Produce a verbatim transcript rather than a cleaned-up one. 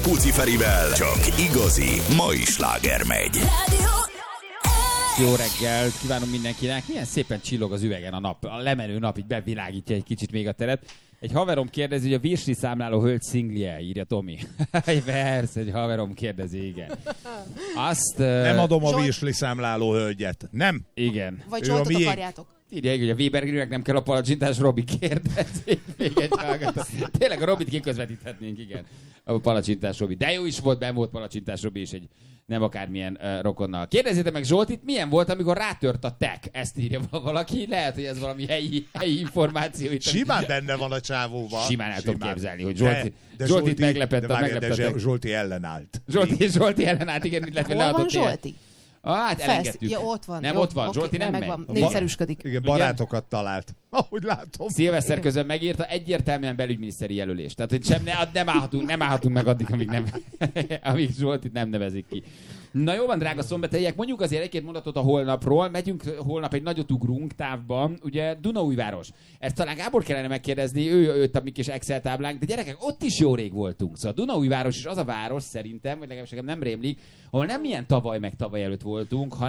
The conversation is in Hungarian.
Puci Ferivel csak igazi mai sláger megy. Jó reggelt kívánom mindenkinek. Milyen szépen csillog az üvegen a nap. A lemenő nap így bevilágítja egy kicsit még a teret. Egy haverom kérdezi, hogy a virsli számláló hölgy szinglie, írja Tomi. Egy vers, egy haverom kérdezi, igen. Azt... Nem uh... adom a virsli számláló hölgyet. Nem. Igen. Vagy Zsoltot akarjátok? Írja, hogy a Webernek nem kell a palacsintás, Robi kérdezi. Még egy hallgató. Tényleg a Robit kiközvetíthetnénk, igen. A palacsintás Robi. De jó is volt, benn volt palacsintás Robi is egy nem akármilyen uh, rokonnal. Kérdezzétek meg Zsoltit, milyen volt, amikor rátört a tek? Ezt írja valaki. Lehet, hogy ez valami helyi, helyi információ. Itt Simán benne van a csávóval. Simán el tudom képzelni, hogy Zsolti, de, de Zsoltit Zsolti, meglepett. De, meglepett de Zsolti ellenállt. Zsolti, Zsolti ellenállt, igen, illetve Hol van Zsolti? Élet. Ah, hát elengedtük. Ja, ott van. Nem, jó, ott van. oké, Zsolti nem, nem megvan. megy. Népszerűsködik. Igen, barátokat talált. Ahogy látom. Szilveszter közben megírta egyértelműen belügyminiszteri jelölést. Tehát, hogy sem, ne, nem, állhatunk, nem állhatunk meg addig, amíg, nem, amíg Zsoltit nem nevezik ki. Na jó van, drága szombathelyiek, mondjuk azért egy-két mondatot a holnapról. Megyünk holnap egy nagyot ugrunk távban, ugye Dunaújváros. Ezt talán Gábor kellene megkérdezni, ő jött a mi kis Excel táblánk, de gyerekek, ott is jó rég voltunk. Szóval Dunaújváros is az a város szerintem, vagy legalábbis nekem nem rémlik, ahol nem ilyen tavaly meg tavaly előtt voltunk,